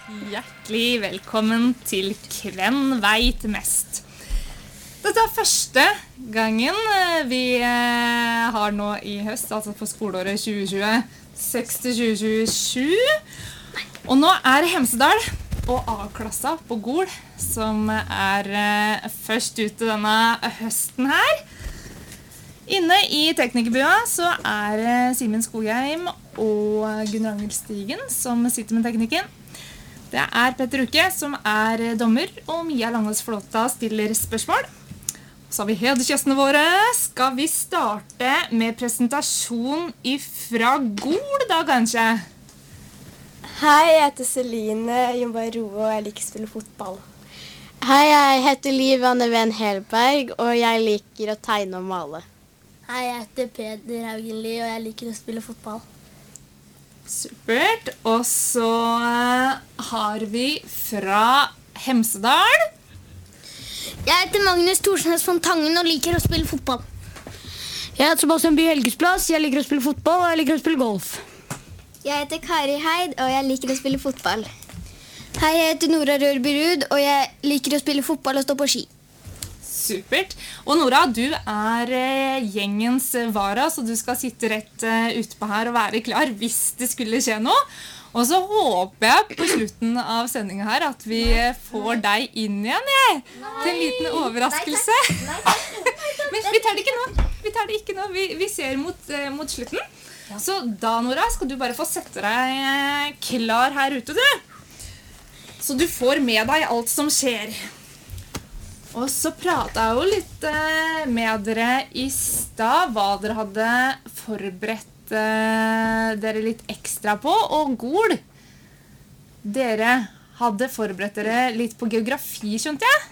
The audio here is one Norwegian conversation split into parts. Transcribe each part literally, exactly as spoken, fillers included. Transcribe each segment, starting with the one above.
Hjertelig velkommen til Hvem vet mest. Dette er første gangen vi har nå i høst, altså for skoleåret tjue tjueseks til tjue tjuesju. Og nå er Hemsedal og A-klassa på Gol som er først ute denne høsten her. Inne i teknikerbua så er Simen Skogheim og Gunnar Angel Stigen som sitter med teknikken. Det er Petter Uke som er dommer, og Mia Langås Flåta stiller spørsmål. Så har vi hedersgjestene våre. Skal vi starte med presentasjon ifra Gol da, kanskje? Hei, jeg heter Celine, jeg jobber i Roe, og jeg liker å spille fotball. Hei, jeg heter Liv Anne Ven Helberg, og jeg liker å tegne og male. Hei, jeg heter Peder Haugenli, og jeg liker å spille fotball. Supert. Og så har vi fra Hemsedal. Jeg heter Magnus Thorsnes von Tangen og liker å spille fotball. Jeg heter Sebastian By Helgesplass, jeg liker å spille fotball og jeg liker å spille golf. Jeg heter Kari Heid, og jeg liker å spille fotball. Hei, jeg heter Nora Rørbyrud, og jeg liker å spille fotball og stå på ski. Supert. Og Nora, du er eh, gjengens vara, så du skal sitte rett eh, ute på her og være klar hvis det skulle skje noe. Og så håper jeg på slutten av sendingen her at vi får deg inn igjen, jeg. Til en liten overraskelse. Men vi tar det ikke nå. Vi tar det ikke nå. Vi, vi ser mot, eh, mot slutten. Så da, Nora, skal du bare få sette deg eh, klar her ute, du. Så du får med deg alt som skjer. Og så pratet jeg jo litt eh, med dere i stad, hva dere hadde forberedt eh, dere litt ekstra på. Og Gol, dere hadde forberedt dere litt på geografi, skjønte jeg?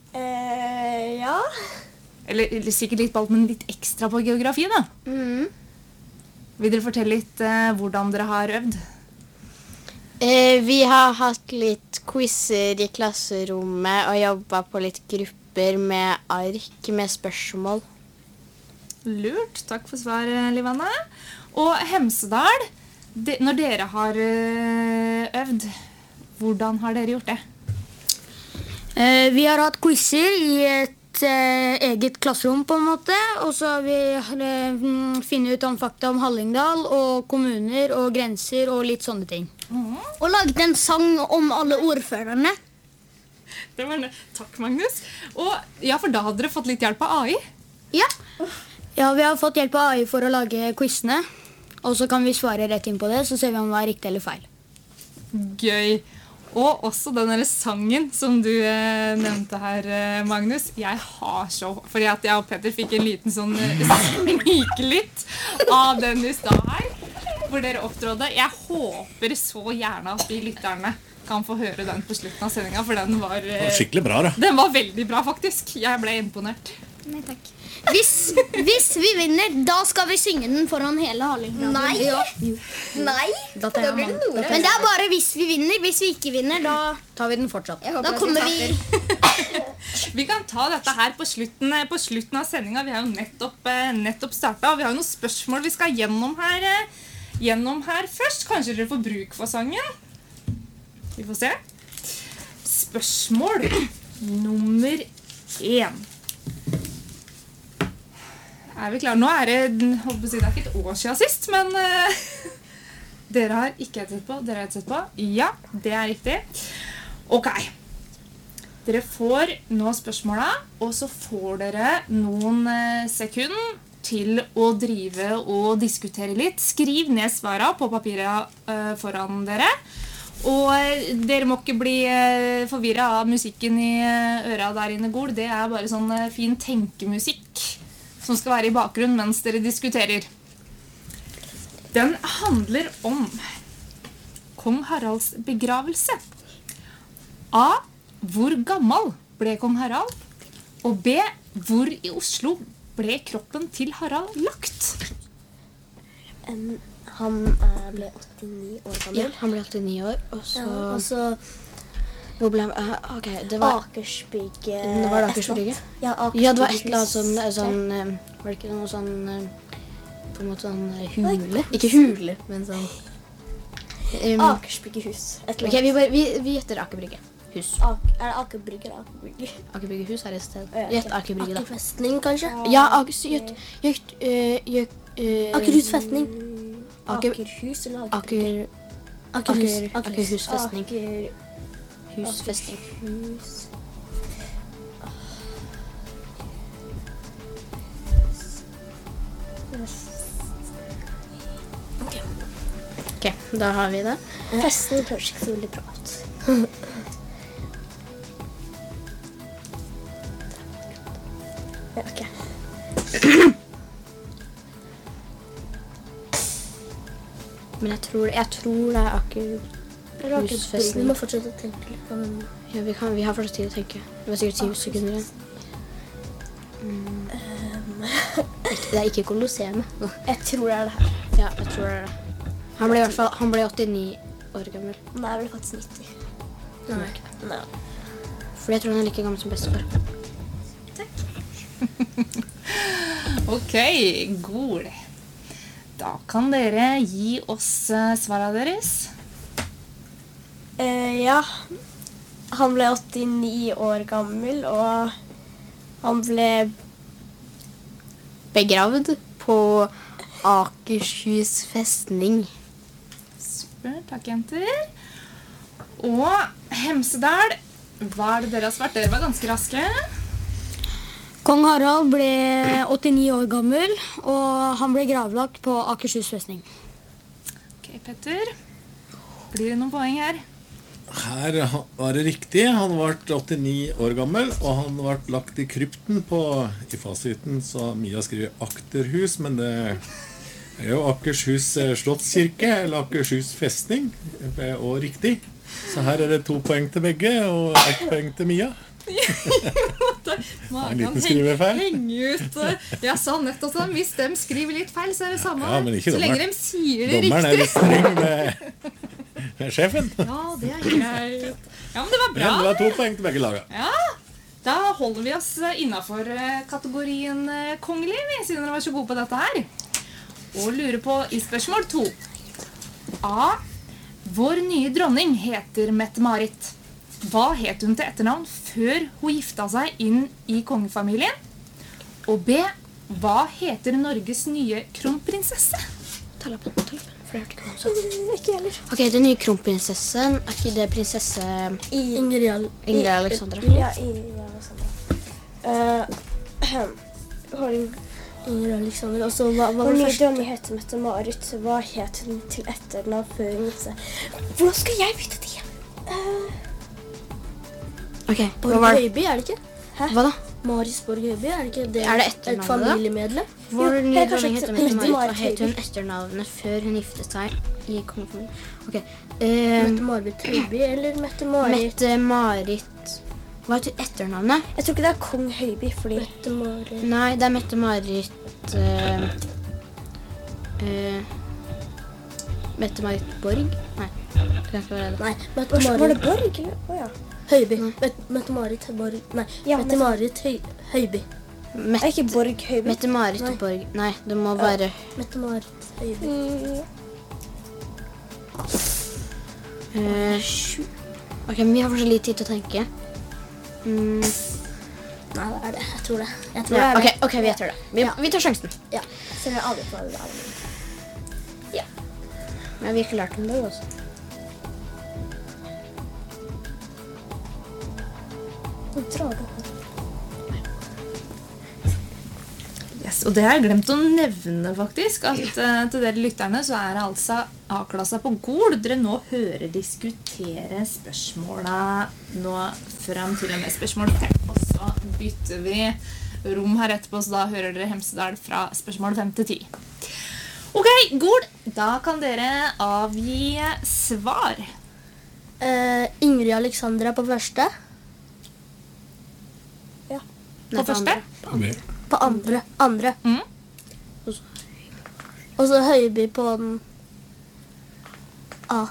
Eh, ja. Eller, eller sikkert litt på alt, men litt ekstra på geografi da. Mm. Vil dere fortelle litt eh, hvordan dere har øvd? Eh, vi har hatt litt quizzer i klasserommet og jobbet på litt grupper med ark med spørsmål. Lurt, takk for svar, Liv Anne. Og Hemsedal, de, når dere har øh, øvd, hvordan har dere gjort det? Eh, vi har hatt quizzer i et eh, eget klasserom på en måte, og så har vi eh, finnet ut om fakta om Hallingdal og kommuner og grenser og litt sånne ting. Mm. Og laget en sang om alle ordførerne. Det var det. Takk, Magnus. Og ja, for da hadde dere fått litt hjelp av A I. Ja. Ja, vi har fått hjelp av A I for å lage quizene, og så kan vi svare rett inn på det, så ser vi om det er riktig eller feil. Gøy. Og også den der sangen som du eh, nevnte her, eh, Magnus. Jeg har så, fordi at jeg og Petter fikk en liten sånn eh, snikelitt av den i stad her, hvor dere opptrådde. Jeg håper så gjerne at de lytterne kan få høre den på slutten av sendingen, for den var, eh, Det var skikkelig bra, da. Den var veldig bra, faktisk. Jeg ble imponert. Nei, takk. Hvis, hvis vi vinner, da skal vi synge den foran hele Hallingdal. Nei. Ja. Nei, Da da blir det Nora. Men det er bare hvis vi vinner. Hvis vi ikke vinner, da, Tar vi den fortsatt. da kommer vi... Vi kan ta dette her på slutten, eh, på slutten av sendingen. Vi har jo nettopp, eh, nettopp startet, og vi har jo noen spørsmål vi skal gjennom her, eh, gjennom her først. Kanskje dere får bruk for sangen? Vi får se. Spørsmål nummer én. Er vi klare? Nå er det, håper jeg å si, det er ikke et år siden sist, men uh, dere har ikke et sett på. Dere har et sett på. Ja, det er riktig. Ok. Dere får nå spørsmålet, og så får dere noen uh, sekunder til å drive og diskutere litt. Skriv ned svarene på papiret uh, foran dere. Og uh, dere må ikke bli uh, forvirret av musikken i uh, øra der inne, Gol. Det er bare sånn uh, fin tenkemusikk som skal være i bakgrunnen mens dere diskuterer. Den handler om Kong Haralds begravelse. A. Hvor gammel ble Kong Harald? Og B. Hvor i Oslo ble kroppen til Harald lagt? Um, han uh, ble åttini år gammel. Ja, han ble åttini år, og så... Ja, og så Hvor ble, uh, ok, det var... Akersbygget. Det var det Akersbygget? Ja, Akersbygget. Ja, det var et eller annet sånn, sånn um, var det ikke noe sånn, um, på en måte sånn uh, hule? Ikke hule, men sånn... Um, Akersbyggehus. Et ok, eller annet. vi, bare, vi, vi gjetter Aker Brygge. Hus. Ak er det Aker Brygge eller Aker Brygge? Aker Brygge hus er et sted. Ja, ok. Gjett Aker Brygge, da. Aker Festning, kanskje? Ja, Aker, gjett, gjett, øh, gjett, øh, Akerhus Festning. Aker- Akerhus eller Aker Aker, Akerhus. Aker- Akerhus Festning. Aker- hus, festning. Hus. Ok, da har vi det. Festning høres ikke så veldig bra ut. Ja, ok. Men jeg tror, jeg tror det er Aker Eller Aker Husfestning. Brygge. Vi må fortsette å tenke litt på den. Ja, vi, kan, vi har fortsatt tid å tenke. Det var sikkert ti sekunder igjen. Mm. Det er ikke Colosseum. Jeg tror det er det her. Ja, jeg tror det er det. Han ble i hvert fall han ble åttini år gammel. Nei, det ble faktisk nitti. Nei. Nei. For jeg tror han er like gammel som bestefar. Ok, god. Da kan dere gi oss eh, svarene deres. Eh, ja, han ble åttini år gammel, og han ble Begravd på Akershus festning. Super, takk jenter. Og Hemsedal, hva er det dere har svart? Dere var ganske raske. Kong Harald ble åttini år gammel, og han ble gravlagt på Akershus festning. Ok, Petter. Blir det noen poeng her? Her var det riktig. Han var åttini år gammel, og han var lagt i krypten på, i fasiten, så Mia skriver Akterhus, men det er jo Akershus slottskirke, eller Akershus festning, og riktig. Så her er det to poeng til begge, og ett poeng til Mia. Man En liten kan skrivefeil. henge ut. eh, Jeg sa nettopp sånn, hvis de skriver litt feil, så er det samme. Ja, men ikke så lenge dommeren. de sier det Dommeren er riktig. litt streng med, med sjefen. Ja, det er greit. Ja, men det var bra. Men det var to poeng til begge lager. Ja, da holder vi oss innenfor eh, kategorien eh, kongelig, vi, siden dere var så gode på dette her. Og lurer på i spørsmål to. A. Vår nye dronning heter Mette-Marit. Hva het hun til etternavn før hun gifta seg inn i kongefamilien? Og B. Hva heter Norges nye kronprinsesse? Ta lappen, ta lappen, for jeg hørte ikke hva han sa. Ikke heller. Ok, den nye kronprinsessen, er ikke det prinsesse Ingrid, Al- Ingrid Alexandra? Ja, Ingrid Alexandra. Uh, Ingrid Alexandra. Og så hva, hva var det første? Vår nye dronning heter Mette-Marit. Hva het hun til etternavn før hun gifte seg? Hvordan skal jeg vite det? Uh, Ok, hva Borg var det? Høiby, er det ikke? Hæ? Hva da? Maris Borg Høiby, er det ikke det? Er det Et etternavnet da? familiemedlem? Vår Jo, nye jeg kanskje dronning heter heter Mette-Marit. Hva Mette-Marit het hun Høiby. etternavnet før hun giftet seg i kongefamilien? Ok, eh, Mette-Marit Høiby eller Mette-Marit? Mette-Marit. Hva heter etternavnet? Jeg tror ikke det er kong Høiby, fordi Mette-Marit... Nei, det er Mette-Marit eh, eh, Mette-Marit Borg? Nei, det kan ikke være det. Nei, Mette-Marit... Var det Borg, eller? Åja. Høiby. Met- Mette-Marit Borg... Nei, Mette-Marit Høy Høiby. Mette- Er ikke Borg Høiby? Mette-Marit Nei. Borg. Nei, det må være Mette-Marit Høiby. eh, Ok, men vi har fortsatt litt tid til å tenke. Mm, Nei, det er det. Jeg tror det. Jeg tror ja, det er ok, det. ok, vi gjetter det. Vi, Ja. vi tar sjansen. Ja. Selv om jeg aldri får det der. Men vi har ikke lært om det også. Nå drar du opp. Yes, og det har jeg glemt å nevne faktisk, at eh, til dere lytterne så er det altså A-klassa på Gol. Dere nå hører diskutere spørsmåla nå frem til og med spørsmål fem, og så bytter vi rom her etterpå, så da hører dere Hemsedal fra spørsmål fem til ti. Ok, Gol, da kan dere avgi svar. Eh, Ingrid Alexandra på første. Nei, På første? andre. På andre. Andre. Mm. Og så Høiby på den A.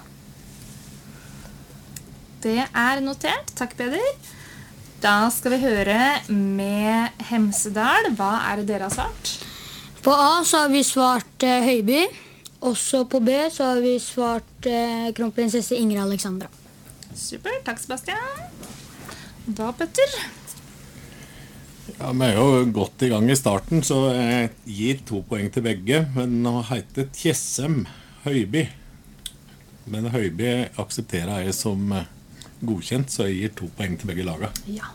Det er notert. Takk, Peder. Da skal vi høre med Hemsedal. Hva er det dere har svart? På A så har vi svart eh, Høiby, Også på B så har vi svart eh, kronprinsesse Ingrid Alexandra. Super, takk Sebastian. Da, Petter. Ja, vi er jo godt i gang i starten, så jeg gir to poeng til begge. Men nå heter Tjessem Høiby. Men Høiby aksepterer jeg som eh, godkjent, så jeg gir to poeng til begge laga. Ja.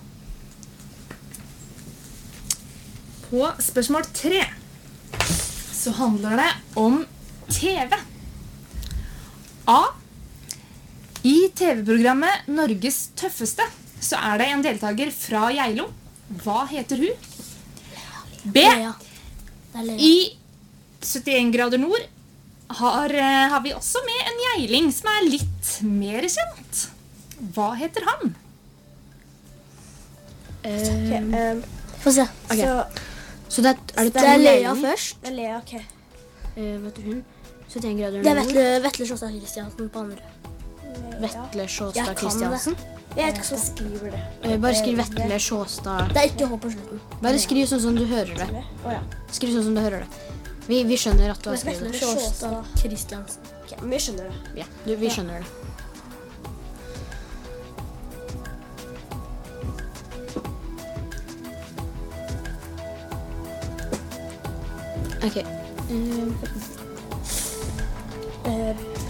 På spørsmål tre så handler det om T V. A. I T V-programmet Norges tøffeste så er det en deltaker fra Geilo. Hva heter hun? B. I syttien grader nord har, eh, har vi også med en geiling som er litt mer kjent. Hva heter han? Ok, um, Få se. Så Så det er, er det, det er Lea Lea først? det er Lea, ok. Eh, vet du hun? syttien grader Det er nord. Vetle, Vetle Sjåstad Kristiansen på andre. Vetle Jeg Sjåstad kan Kristiansen. Jeg vet ikke hvordan jeg skriver det. Eh, Bare skriv Vetle Sjåstad. Det er ikke H på slutten. Bare skriv sånn som du hører det. Åja. Skriv sånn som du hører det. Vi, vi skjønner at du har skrevet Vetle det. Sjåstad Kristiansen. Ok, men vi skjønner det. Ja, du, vi skjønner det. Ok. Eh, Eh,